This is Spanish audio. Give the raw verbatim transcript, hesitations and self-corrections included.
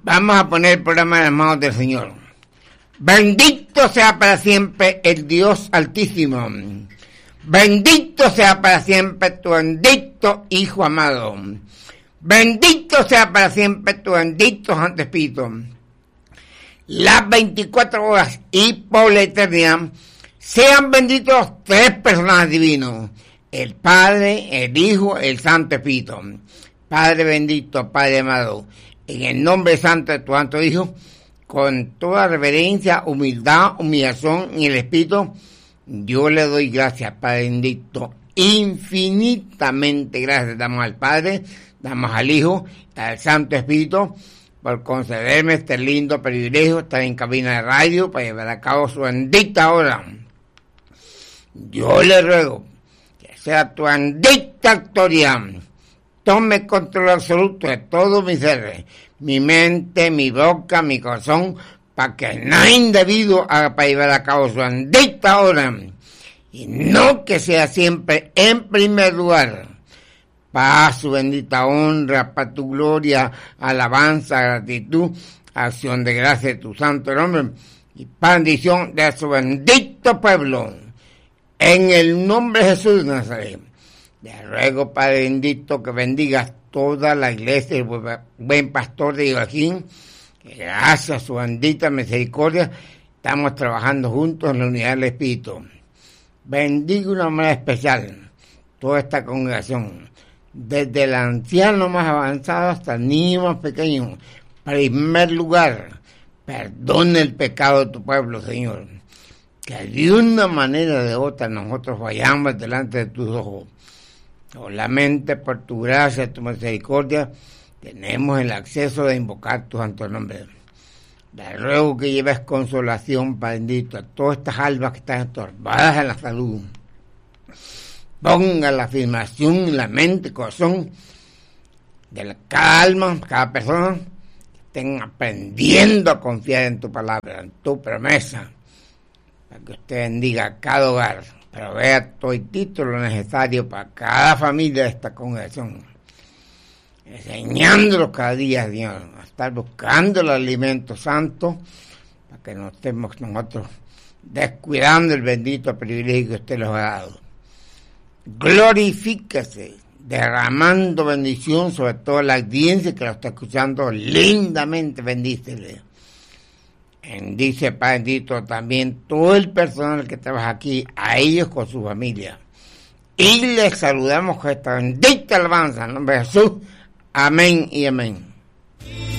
Vamos a poner el programa en las manos del Señor. Bendito sea para siempre el Dios Altísimo. Bendito sea para siempre tu bendito Hijo amado. Bendito sea para siempre tu bendito Santo Espíritu. Las veinticuatro horas y por la eternidad sean benditos los tres personajes divinos: el Padre, el Hijo, el Santo Espíritu. Padre bendito, Padre amado, en el nombre santo de tu Santo Hijo, con toda reverencia, humildad, humillación en el Espíritu, yo le doy gracias, Padre bendito, infinitamente gracias damos al Padre, damos al Hijo, al Santo Espíritu, por concederme este lindo privilegio, estar en cabina de radio para llevar a cabo su bendita obra. Yo le ruego que sea tu bendita autoridad, tome control absoluto de todo mi ser, mi mente, mi boca, mi corazón, para que nada indebido haga para llevar a cabo su bendita obra, y no que sea siempre en primer lugar, para su bendita honra, para tu gloria, alabanza, gratitud, acción de gracia de tu santo nombre, y bendición de su bendito pueblo, en el nombre de Jesús de Nazaret. Le ruego, Padre bendito, que bendigas toda la iglesia, el buen pastor de Joaquín, que gracias a su bendita misericordia estamos trabajando juntos en la unidad del Espíritu. Bendiga de una manera especial toda esta congregación, desde el anciano más avanzado hasta el niño más pequeño. En primer lugar, perdone el pecado de tu pueblo, Señor, que de una manera o de otra nosotros vayamos delante de tus ojos. Solamente por tu gracia, tu misericordia, tenemos el acceso de invocar tu santo nombre. Le ruego que lleves consolación, Padre bendito, a todas estas almas que están estorbadas en la salud. Ponga la afirmación en la mente y corazón de cada alma, cada persona, que estén aprendiendo a confiar en tu palabra, en tu promesa, para que usted bendiga cada hogar, pero vea todo el título necesario para cada familia de esta congregación, enseñándolos cada día, Señor, a estar buscando el alimento santo, para que no estemos nosotros descuidando el bendito privilegio que usted nos ha dado. Glorifíquese, derramando bendición sobre toda la audiencia que lo está escuchando lindamente, bendícele. Bendice, Padre bendito, también todo el personal que trabaja aquí, a ellos con su familia. Y les saludamos con esta bendita alabanza en nombre de Jesús. Amén y amén.